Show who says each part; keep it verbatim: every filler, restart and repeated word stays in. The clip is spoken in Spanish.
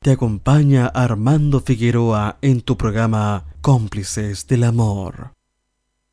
Speaker 1: te acompaña Armando Figueroa en tu programa Cómplices del Amor.